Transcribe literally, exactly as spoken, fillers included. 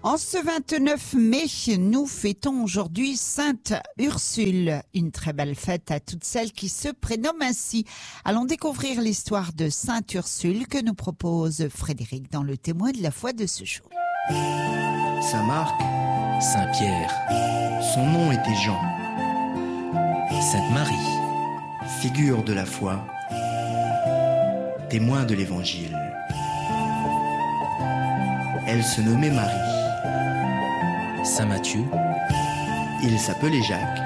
En ce vingt-neuf mai, nous fêtons aujourd'hui Sainte Ursule. Une très belle fête à toutes celles qui se prénomment ainsi. Allons découvrir l'histoire de Sainte Ursule que nous propose Frédéric dans le témoin de la foi de ce jour. Saint Marc, Saint Pierre, son nom était Jean, Sainte Marie, figure de la foi, témoin de l'Évangile. Elle se nommait Marie. Saint Matthieu, Il s'appelait Jacques.